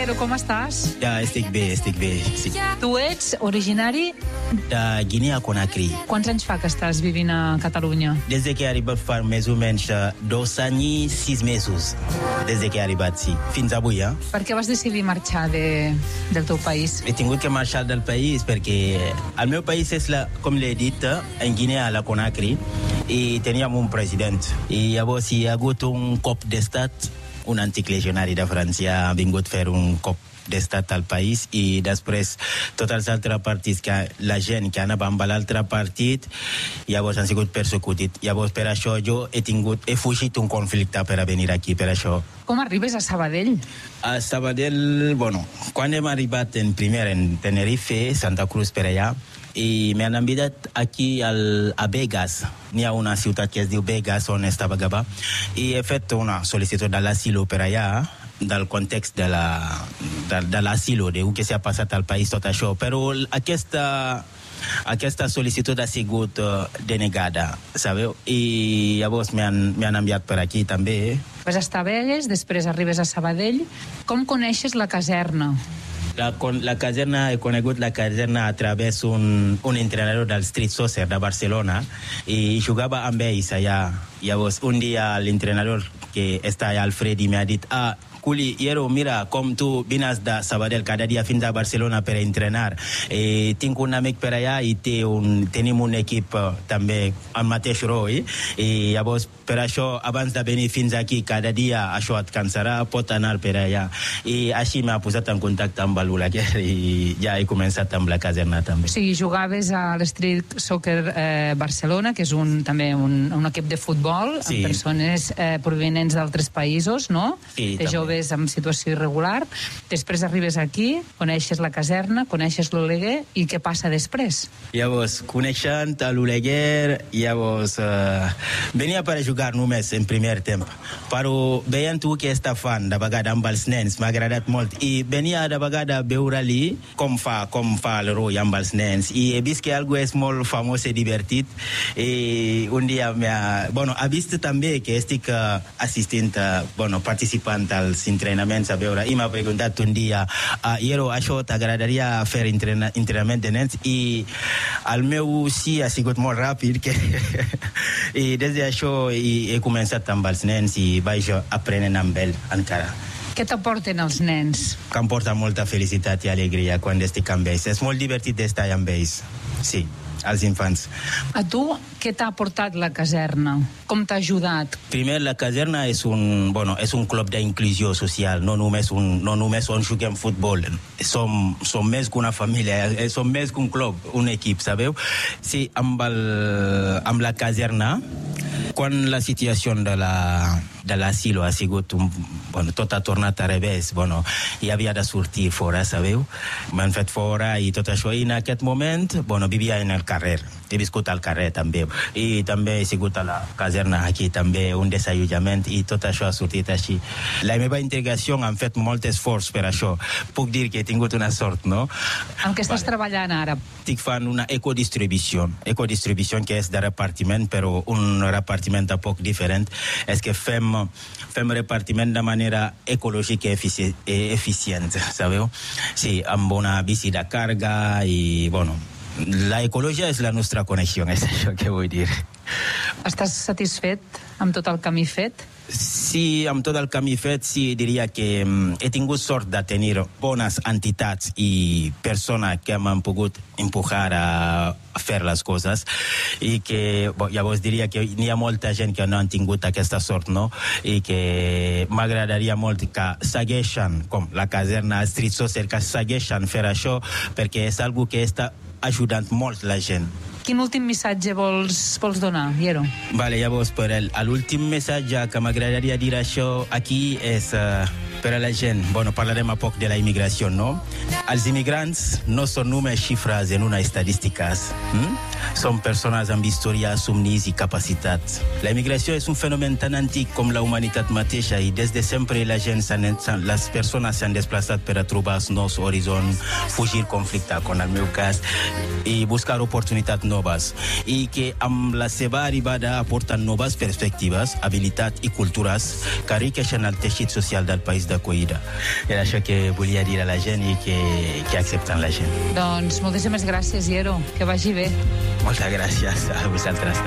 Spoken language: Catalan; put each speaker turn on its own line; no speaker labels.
Iero, com estàs?
Ja, estic bé, sí.
Tu ets originari
de Guinea Conakry.
Quants anys fa que estàs vivint a Catalunya?
Des que he arribat fa més o menys 2 anys i 6 mesos. Des que he arribat, sí. Fins avui,
Per què vas decidir marxar del teu país?
He tingut que marxar del país perquè el meu país és, com l'he dit, en Guinea, la Conakry, i teníem un president. I llavors hi ha hagut un cop d'estat. Un antic legionari de França ha vingut a fer un cop d'estat al país i després tots els altres partits, la gent que anava amb l'altre partit, llavors han sigut persecutit. Llavors per això jo he fugit un conflicte per a venir aquí, per això.
Com arribes a Sabadell?
A Sabadell, quan hem arribat en Tenerife, Santa Cruz per allà, i m'han enviat aquí a Begas. N'hi ha una ciutat que es diu Begas on estava Gabà, i he fet una sol·licitud de l'asilo per allà, del context de l'asilo, de què s'ha passat al país, tot això. Però aquesta sol·licitud ha sigut denegada, sabeu? I llavors m'han enviat per aquí també.
Vas estar a Begues, després arribes a Sabadell. Com coneixes la caserna?
La caserna, he conegut la caserna a través d'un entrenador del Street Soccer de Barcelona i jugava amb ells allà. Llavors, un dia l'entrenador que està allà, Alfredi, m'ha dit: Culi, Iero, mira, com tu vines de Sabadell cada dia fins a Barcelona per entrenar. Tinc un amic per allà i tenim un equip també al mateix rol. I llavors, per això, abans de venir fins aquí cada dia, això et cansarà, pot anar per allà. I així m'ha posat en contacte amb l'Oleguer i ja he començat amb la caserna també.
Sí, jugaves a l'Street Soccer Barcelona, que és també un equip de futbol, amb persones provenents d'altres països, no?
Sí,
de joves en situació irregular. Després arribes aquí, coneixes la caserna, coneixes l'Oleguer, i què passa després?
Llavors, coneixent l'Oleguer, llavors venia per jugar només en primer temps, però veient tu que està fan de vegada amb els nens, m'ha agradat molt, i venia de vegada a veure-li com fa el rol amb els nens, i he vist que algo és molt famós i divertit, i un dia ha vist també que estic assistint, participant als entrenaments a veure, i m'ha preguntat un dia: Iero, això t'agradaria fer entrenament de nens? I el meu sí ha sigut molt ràpid, i des d'això he començat amb els nens i vaig aprenent amb ell encara.
Què t'aporten els nens?
Que em porta molta felicitat i alegria quan estic amb ells. És molt divertit d'estar amb ells, sí, als infants.
A tu, què t'ha aportat la caserna? Com t'ha ajudat?
Primer, la caserna és un club d'inclusió social, no només on juguem futbol. Som més que una família, som més que un club, un equip, sabeu? Sí, amb la caserna, quan la situació de l'asilo ha sigut tot ha tornat a revés, i havia de sortir fora, sabeu? M'han fet fora i tot això, i en aquest moment vivia en el carrer, he viscut al carrer també, i també he sigut a la caserna aquí també, un desallotjament, i tot això ha sortit així. La meva integració han fet molt esforç per això, puc dir que he tingut una sort, no?
En què estàs treballant ara?
Estic fent una ecodistribució que és de repartiment, però un repartiment un poc diferent, és que fem repartiment de manera ecològica i eficient, sabeu? Sí, amb una bici de càrrega i, la ecologia és la nostra connexió, és això que vull dir.
Estàs satisfet amb tot el camí fet?
Sí, amb tot el camí fet, sí, diria que he tingut sort de tenir bones entitats i persones que m'han pogut empujar a fer les coses, i que llavors diria que n'hi ha molta gent que no han tingut aquesta sort, no? I que m'agradaria molt que segueixen, com la caserna Street Soccer, que segueixen fer això, perquè és algo que està ajudant molt la gent.
Quin últim missatge vols donar, Iero?
Llavors, l'últim missatge que m'agradaria dir això aquí és per a la gent. Parlarem a poc de la immigració, no? Els immigrants no són només xifres en una estadística. Són persones amb història, somnis i capacitats. La immigració és un fenomen tan antic com la humanitat mateixa, i des de sempre les persones s'han desplaçat per a trobar nous horitzons, fugir conflicte, com en el meu cas, i buscar oportunitats noves, i que amb la seva arribada aporten noves perspectives, habilitats i cultures que enriqueixen el teixit social del país molta acollida. Era això que volia dir a la gent i que accepten la gent.
Doncs moltíssimes gràcies, Iero. Que vagi bé.
Moltes gràcies a vosaltres.